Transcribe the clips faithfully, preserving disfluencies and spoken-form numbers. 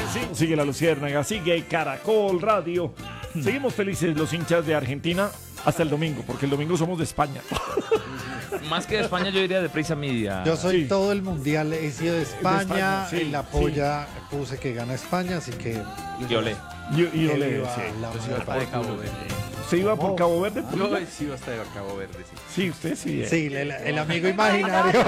sí, sigue la Luciérnaga, sigue Caracol Radio. Seguimos felices los hinchas de Argentina hasta el domingo, porque el domingo somos de España. Más que de España, yo diría de Prisa Media. Yo soy Sí. todo el mundial, he sido de España, España, sí, en la polla puse que gana España, así que... Y olé. Y, y que ole, viva sí. la Yo sí iba madre de Cabo Verde. ¿Se iba por Cabo Verde? Yo sí iba hasta de Cabo Verde, sí. Sí, usted sí. eh. Sí, el, el amigo imaginario.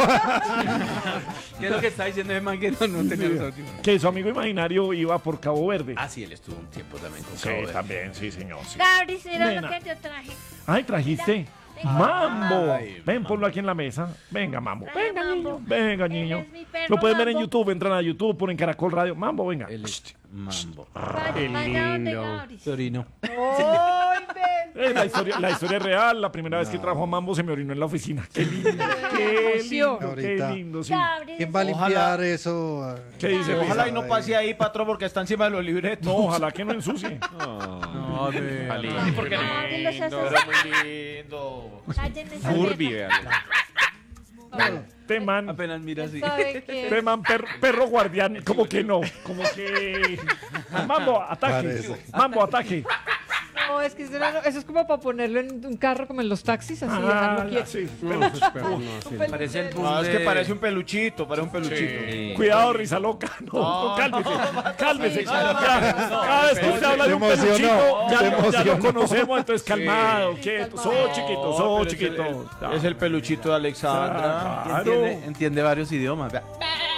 ¿Qué es lo que está diciendo ese man que no, no tenía los audífonos? Que su amigo imaginario iba por Cabo Verde. Ah, sí, él estuvo un tiempo también con Sí, Cabo Verde. también, sí, señor. Sí. Gabri, será lo Nena. que yo traje. Ay, trajiste Mambo. Ay, Ven, Mambo. ponlo aquí en la mesa. Venga, Mambo. Traje Venga, Mambo. niño. Venga, Él niño. es mi perro Lo pueden ver en Mambo. YouTube. Entran a YouTube, ponen Caracol Radio. Mambo, venga. Él es Mambo. Vaya, Qué vaya donde lindo. Gabri. Torino. ¡Ay, ven! Eh, la, historia, la historia es real. La primera vez que trajo a Mambo se me orinó en la oficina. Qué lindo. Qué lindo. Qué Ahorita. lindo, sí. Gabri, ¿Quién va a limpiar Ojalá- eso? ¿Qué dice? Ojalá y Pisa? no pase ahí, patrón, porque está encima de los libretos. No, ojalá que no ensucie. No, ve. Ay, ¿por qué no? Gabri, los haces. Era muy lindo. Callen esa Furby, mierda. véale. Te man, Apenas mira así. ¿Sabe qué? te man perro, perro guardián. Como que no. Como que. Mambo, ataque. Parece. Mambo, ataque. No, es que eso, era- eso es como para ponerlo en un carro como en los taxis, así, Ah, dejarlo quieto. sí. No, esos perros no, sí. Un peluche. Parece el boom No, es que de- parece un peluchito, parece un peluchito. Sí. Cuidado, risa loca. No, no, cálmese. Cálmese. no, Ya, no, Cada vez que usted habla de un Se emocionó, peluchito, ya, se lo- ya lo emocionó. conocemos, entonces calmado, quieto. calmado. Soy chiquito, soy pero es el- chiquito. Ya. Es el peluchito de Alexandra. Claro. Entiende, entiende varios idiomas. Vea.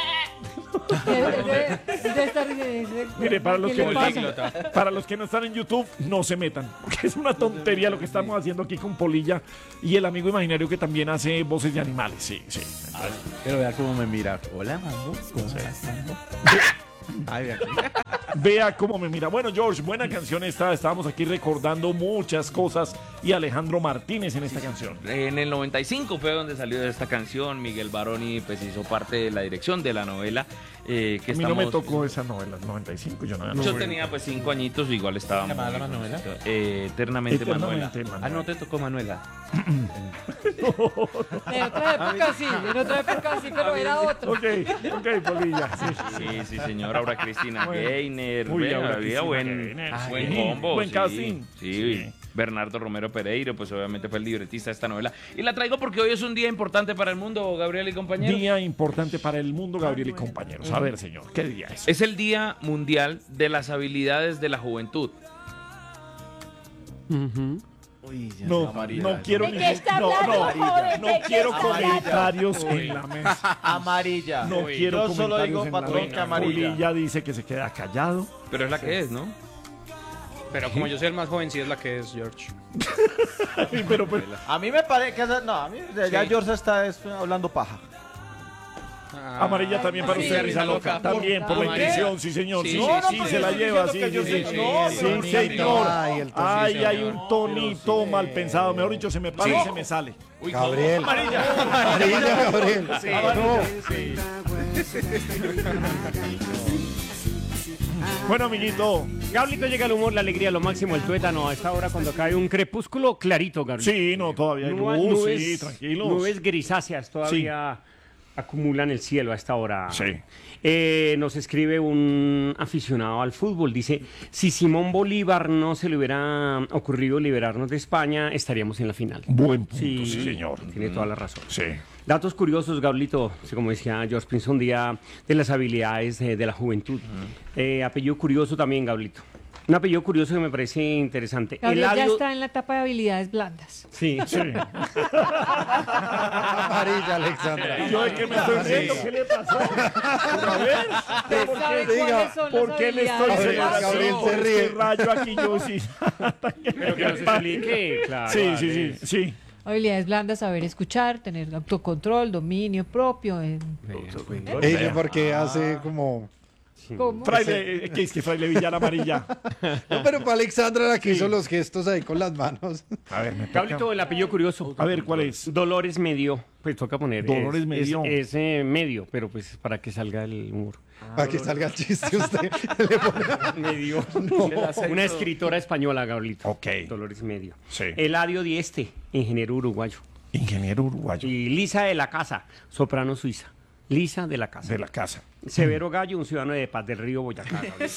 Debe- debe- debe estar- debe- debe- Mire, para los, ¿qué que le no pasa? están, para los que no están en YouTube, no se metan. Porque es una tontería lo que estamos haciendo aquí con Polilla y el amigo imaginario que también hace voces de animales. Sí, sí. Pero vea cómo me mira. Hola, Mambo. ¿Cómo estás, Mambo? Ay, vea. Vea cómo me mira. Bueno, George, buena canción esta. Estábamos aquí recordando muchas cosas y Alejandro Martínez en esta canción. En el noventa y cinco fue donde salió esta canción. Miguel Baroni pues hizo parte de la dirección de la novela. Eh, que A mí no me estamos- tocó esa novela, noventa y cinco, yo no, no Yo tenía pues cinco añitos, igual estaba. ¿Cómo se llamaba muy- la novela? Eh, Eternamente, Manuela. Eternamente, Ah, Manuela. no te tocó Manuela. En otra época sí, en otra época sí, pero era otro. Ok, ok, Polilla. Sí. Sí, sí, señor. Aura Cristina Bueno. Gainer. Uy, Bueno, Aura había Cristina buen, Gainer, ah, sí. buen combo. Buen sí, casting. Sí. Sí. Bernardo Romero Pereiro, pues obviamente fue el libretista de esta novela. Y la traigo porque hoy es un día importante para el mundo, Gabriel y compañeros. Día importante para el mundo, Gabriel y compañeros. A ver, señor, ¿qué día es? Es el Día Mundial de las Habilidades de la Juventud. Ujú. No, no quiero ¿De ni- qué está no, hablando, no, joven? no ¿De qué quiero está hablando? comentarios en la mesa. Amarilla. No quiero Yo solo comentarios digo, en la patrón, mesa. que amarilla. Polilla dice que se queda callado. Pero es la que es, ¿no? Pero como yo soy el más joven, sí es la que es George. Pero, pues, A mí me parece que esa- no, a mí ya George está es, hablando paja. amarilla también para sí, usted, sí, risa loca. loca. También por la Amarilla. intención, sí, señor. Sí, Sí, sí, no, no, sí, pero se yo la estoy lleva, diciendo sí, que sí, yo sí. soy- no, Sí, pero señor. Ay, el tonito. Ay, hay un No, tonito pero sí. mal pensado. Mejor dicho, se me pasa y se me sale. Gabriel. Amarilla, Gabriel. Bueno, amiguito. Gablito llega el humor, la alegría, lo máximo, el tuétano. A esta hora cuando cae un crepúsculo clarito, Gabriel. Sí, no, todavía hay Nube- luz, nubes, sí, tranquilos. Nubes grisáceas todavía acumulan el cielo a esta hora. Sí. Eh, nos escribe un aficionado al fútbol. Dice, si Simón Bolívar no se le hubiera ocurrido liberarnos de España, estaríamos en la final. Buen punto, sí, señor. Tiene toda la razón. Sí. Datos curiosos, Gablito, como decía George Pinson, día de las habilidades eh, de la juventud. Eh, apellido curioso también, Gablito. Un apellido curioso que me parece interesante. Gabriel ya Eladio- está en la etapa de habilidades blandas. Sí. Sí. Amarilla, Alexandra. ¿Yo de qué me estoy riendo? ¿Qué le pasó? A ver, ¿por ¿Sabe qué, cuáles son ¿por las qué le estoy habilidades Gabriel, blandas? Gabriel se Este ríe. rayo aquí yo sí. Pero que nos explique, claro. Sí, sí, sí, sí. Habilidades blandas, saber escuchar, tener autocontrol, dominio propio. eh, Ella porque hace como... ¿Cómo? Fraile, eh, ¿qué es que Fraile Villar amarilla? No, pero para Alexandra la que hizo los gestos ahí con las manos. A ver, me toca. Gablito, el apellido curioso. A ver, ¿cuál es? Dolores Medio. Pues toca poner. Dolores es- Medio. Es, es, eh, medio, pero pues para que salga el humor. Para que salga el chiste usted. Le pone- Medio. Una escritora española, Gablito. Ok. Dolores Medio. Sí. Eladio Dieste, ingeniero uruguayo. Ingeniero uruguayo. Y Lisa de la Casa, soprano suiza. Lisa de la Casa. De la casa. Severo Gallo, un ciudadano de Paz del Río, Boyacá. Gabriel. ¿Por qué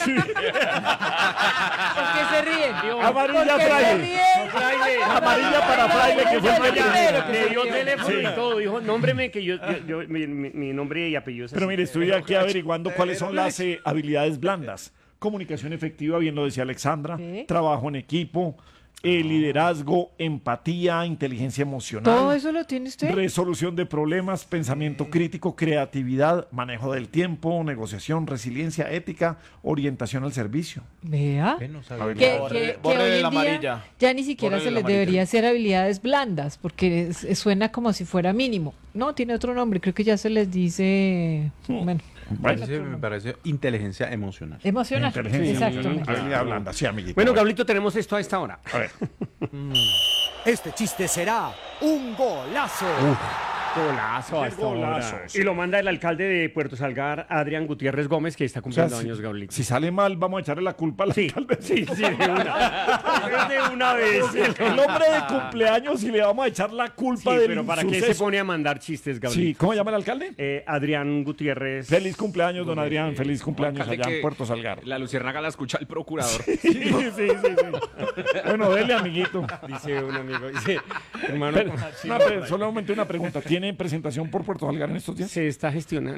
se ríen? Amarilla ¿Por qué se fraile. ríen? Fraile. Amarilla para fraile, que fue el Fraile. primero. Le dio teléfono Sí. y todo. Dijo, nómbreme que yo, yo, yo- mi, mi- mi nombre y apellido es Pero así. mire, estoy aquí averiguando cuáles son las eh, habilidades blandas. Comunicación efectiva, bien lo decía Alexandra. Sí. Trabajo en equipo, eh, liderazgo, empatía, inteligencia emocional. ¿Todo eso lo tiene usted? Resolución de problemas, pensamiento crítico, creatividad, manejo del tiempo, negociación, resiliencia, ética, orientación al servicio. Vea. Ve, no sabía. A ver, Que, Borre- que- que borre hoy en la día amarilla. ya ni siquiera Borre se la les amarilla. debería hacer habilidades blandas, porque es- es- suena como si fuera mínimo. No, tiene otro nombre, creo que ya se les dice, bueno, Bueno, Parece- me parece inteligencia emocional. emocional. inteligencia Exactamente. emocional, habilidad blanda, sí, amiguito. Bueno, A ver, Gablito, tenemos esto a esta hora. a ver. Este chiste será un golazo. Golazo Qué hasta ahora. golazo, sí. Y lo manda el alcalde de Puerto Salgar, Adrián Gutiérrez Gómez, que está O sea, cumpliendo si, años, Gablito. si sale mal, vamos a echarle la culpa al Sí, alcalde. sí, sí, de una. De una vez. El hombre de cumpleaños y le vamos a echar la Sí, culpa del pero ¿para qué se suceso. pone a mandar chistes, Gablito? Sí, ¿cómo se llama el alcalde? Eh, Adrián Gutiérrez. Feliz cumpleaños, don Adrián. Feliz cumpleaños alcalde allá en que Puerto Salgar. La luciérnaga la escucha el procurador. Sí, sí, sí, sí. Bueno, dele, amiguito. Dice un amigo, dice, hermano, Pero, una pre- solamente una pregunta. ¿Tiene presentación por Puerto Salgar en estos días? se está gestionando.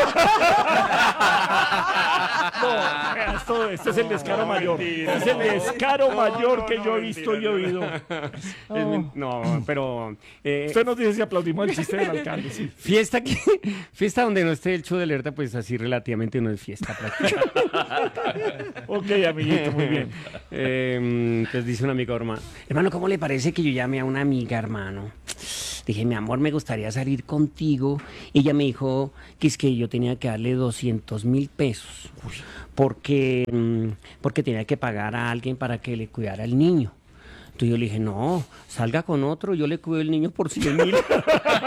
No, vea, esto, esto es el descaro mayor. mentira, Es el descaro No, mayor no, que no, yo he mentira, visto y he no. oído. Es men- no, pero eh, Usted nos dice si aplaudimos el chiste del alcalde. Sí. fiesta que, fiesta donde no esté el show de alerta, pues así relativamente no es fiesta prácticamente. Ok, amiguito, muy bien. Eh, entonces dice un amigo, hermano, hermano, ¿cómo le parece que yo llame a una amiga, hermano? Dije, mi amor, me gustaría salir contigo. Y ella me dijo que es que yo tenía que darle doscientos mil pesos porque, mm, porque tenía que pagar a alguien para que le cuidara al niño. Entonces yo le dije, no, salga con otro, yo le cuido el niño por cien mil.